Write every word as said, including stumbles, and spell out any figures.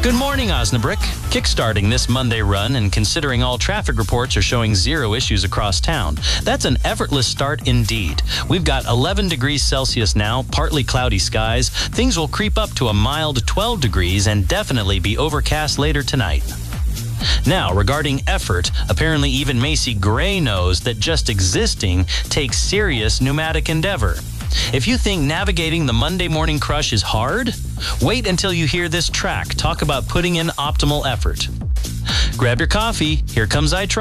Good morning, Osnabrück. Kickstarting this Monday run and considering all traffic reports are showing zero issues across town, that's an effortless start indeed. We've got eleven degrees Celsius now, partly cloudy skies. Things will creep up to a mild twelve degrees and definitely be overcast later tonight. Now, regarding effort, apparently even Macy Gray knows that just existing takes serious pneumatic endeavor. If you think navigating the Monday morning crush is hard, wait until you hear this track talk about putting in optimal effort. Grab your coffee. Here comes I Try.